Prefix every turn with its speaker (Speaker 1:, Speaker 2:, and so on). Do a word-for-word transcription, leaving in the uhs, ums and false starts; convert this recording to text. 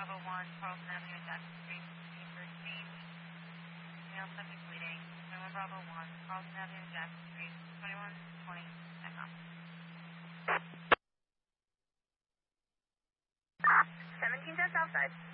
Speaker 1: Bravo one, Carlson Avenue and Jackson Street, need for exchange. Male subject bleeding. twenty-one Bravo one, Carlson Avenue and Jackson Street, twenty-one twenty, Echo.
Speaker 2: seventeen ten Southside.